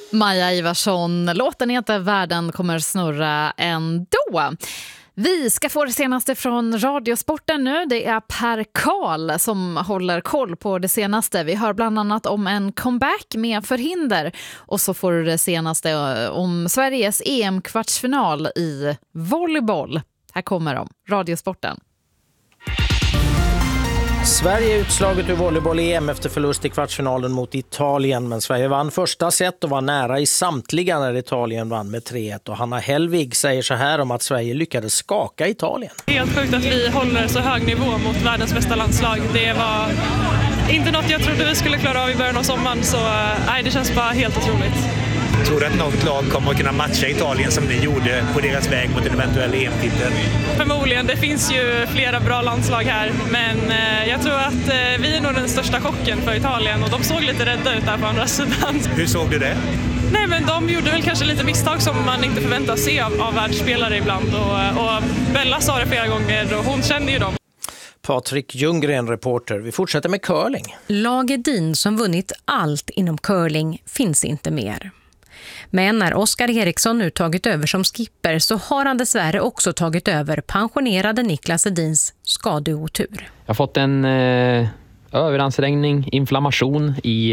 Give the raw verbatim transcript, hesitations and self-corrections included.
Maja Ivarsson, låten heter Världen kommer snurra ändå. Vi ska få det senaste från Radiosporten nu. Det är Per Karl som håller koll på det senaste. Vi hör bland annat om en comeback med förhinder. Och så får du det senaste om Sveriges E M-kvartsfinal i volleyboll. Här kommer de, Radiosporten. Sverige är utslaget ur volleyboll-E M efter förlust i kvartsfinalen mot Italien. Men Sverige vann första set och var nära i samtliga när Italien vann med tre ett. Och Hanna Hellvig säger så här om att Sverige lyckades skaka Italien. Helt sjukt att vi håller så hög nivå mot världens bästa landslag. Det var inte något jag trodde vi skulle klara av i början av sommaren. Så nej, det känns bara helt otroligt. Tror du att något lag kommer att kunna matcha Italien som ni gjorde på deras väg mot en eventuell E M-titel? Förmodligen, det finns ju flera bra landslag här. Men eh, jag tror att eh, vi är nog den största chocken för Italien. Och de såg lite rädda ut där på andra sidan. Hur såg du det? Nej, men de gjorde väl kanske lite misstag som man inte förväntar sig av, av världsspelare ibland. Och, och Bella sa det flera gånger och hon känner ju dem. Patrik Ljunggren, reporter. Vi fortsätter med curling. Lag Edin som vunnit allt inom curling finns inte mer. Men när Oskar Eriksson nu tagit över som skipper så har han dessvärre också tagit över pensionerade Niklas Edins skadeotur. Jag har fått en eh, överansträngning, inflammation i